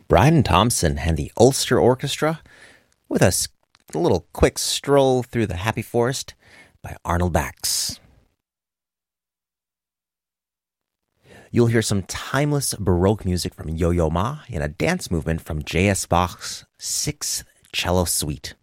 Brian Thompson and the Ulster Orchestra with a little quick stroll through the Happy Forest by Arnold Bax. You'll hear some timeless Baroque music from Yo-Yo Ma and a dance movement from J.S. Bach's Sixth Cello Suite.